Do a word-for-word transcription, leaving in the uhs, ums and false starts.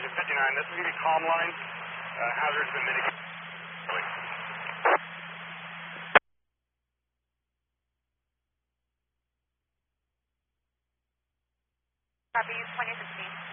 Engine fifty-nine, this is going to be calm line. Uh, hazard's been mitigated. Copy, twenty sixteen.